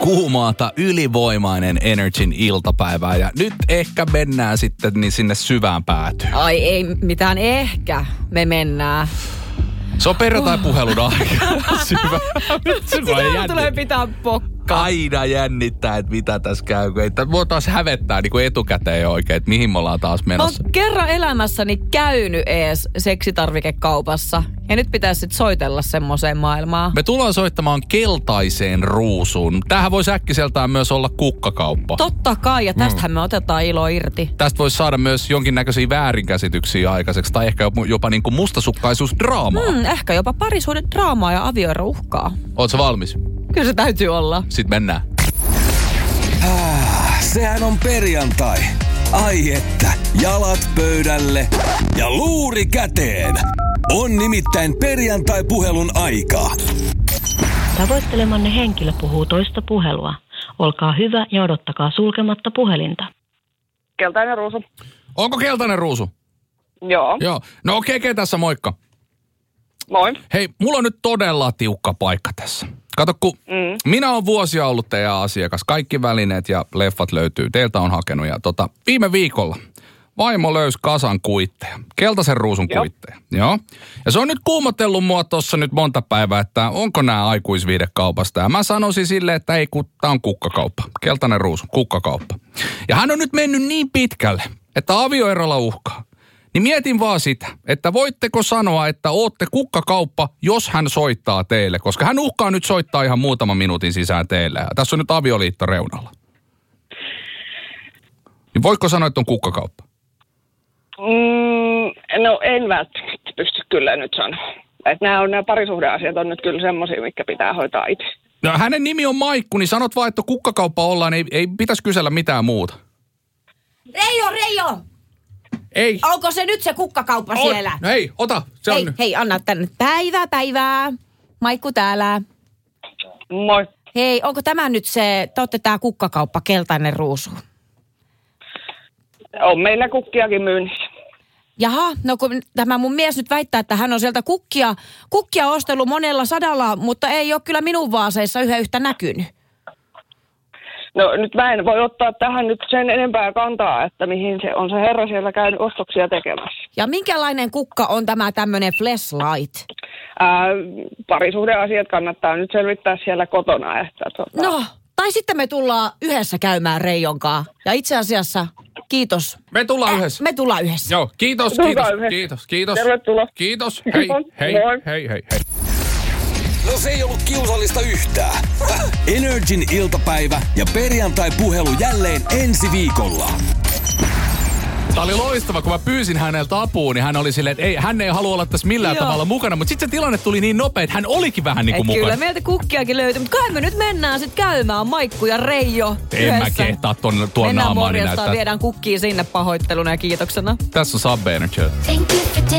kuumaata ylivoimainen Energyn iltapäivää. Ja nyt ehkä mennään sitten niin sinne syvään päätyyn. Ai ei mitään ehkä, me mennään. Se on perjantai-puhelun aika. Syvä. Sitä tulee pitää pokkaa. Aina jännittää, että mitä tässä käy. Mua taas hävettää niin kuin etukäteen oikein, että mihin me ollaan taas menossa. Olen kerran elämässäni käynyt ees seksitarvikekaupassa. Ja nyt pitäisi sitten soitella semmoiseen maailmaan. Me tullaan soittamaan keltaiseen ruusuun. Tämähän voisi äkkiseltään myös olla kukkakauppa. Totta kai, ja tästähän me otetaan ilo irti. Tästä voisi saada myös jonkinnäköisiä väärinkäsityksiä aikaiseksi. Tai ehkä jopa niin kuin mustasukkaisuusdraamaa. Ehkä jopa parisuuden draamaa ja avioerouhkaa. Ootko valmis? Kyllä se täytyy olla. Sitten mennään. Sehän on perjantai. Ai että, jalat pöydälle ja luuri käteen. On nimittäin perjantai-puhelun aika. Tavoittelemanne henkilö puhuu toista puhelua. Olkaa hyvä ja odottakaa sulkematta puhelinta. Keltainen ruusu. Onko keltainen ruusu? Joo. No okei, tässä moikka. Moi. Hei, mulla on nyt todella tiukka paikka tässä. Kato, kun minä olen vuosia ollut teidän asiakas. Kaikki välineet ja leffat löytyy. Teiltä on hakenut. Ja viime viikolla vaimo löysi kasan kuitteja. Keltaisen ruusun kuitteja. Joo. Ja se on nyt kuumotellut mua tossa nyt monta päivää, että onko nämä aikuisviidekaupasta. Ja mä sanoisin silleen, että ei, kun tää on kukkakauppa. Keltainen ruusu, kukkakauppa. Ja hän on nyt mennyt niin pitkälle, että avioerolla uhkaa. Niin mietin vaan sitä, että voitteko sanoa, että ootte kukkakauppa, jos hän soittaa teille. Koska hän uhkaa nyt soittaa ihan muutaman minuutin sisään teille. Ja tässä on nyt avioliitto reunalla. Niin voitko sanoa, että on kukkakauppa? No en välttämättä pysty kyllä nyt sanoa. Että nämä parisuhdeasiat on nyt kyllä semmoisia, mitkä pitää hoitaa itse. No hänen nimi on Maikku, niin sanot vaan, että kukkakauppa ollaan, ei pitäisi kysellä mitään muuta. Reijo! Ei. Onko se nyt se kukkakauppa siellä? No hei, ota. Se on... Hei, anna tänne. Päivää. Maikku täällä. Moi. Hei, onko tämä nyt se, te olette tää kukkakauppa, keltainen ruusu? On meillä kukkiakin myynnissä. Jaha, no kun tämä mun mies nyt väittää, että hän on sieltä kukkia ostellut monella sadalla, mutta ei ole kyllä minun vaaseissa yhtä näkynyt. No nyt mä en voi ottaa tähän nyt sen enempää kantaa, että mihin se on se herra siellä käynyt ostoksia tekemässä. Ja minkälainen kukka on tämä tämmöinen flashlight? Parisuhdeasiat kannattaa nyt selvittää siellä kotona. Että No, tai sitten me tullaan yhdessä käymään Reijonkaan. Ja itse asiassa, kiitos. Me tullaan yhdessä. Me tullaan yhdessä. Joo, kiitos. Tervetuloa. Kiitos. Hei. No se ei ollut kiusallista yhtään. Energin iltapäivä ja perjantai-puhelu jälleen ensi viikolla. Tämä oli loistava, kun mä pyysin häneltä apua, niin hän oli silleen, että hän ei halua olla tässä millään tavalla mukana. Mutta sitten se tilanne tuli niin nopea, että hän olikin vähän niin kuin mukana. Kyllä meiltä kukkiakin löytyy, mutta kai me nyt mennään sitten käymään Maikku ja Reijo En mä kehtaa tuon naamaani näyttää. Viedään kukkiin sinne pahoitteluna ja kiitoksena. Tässä on Sub Energy.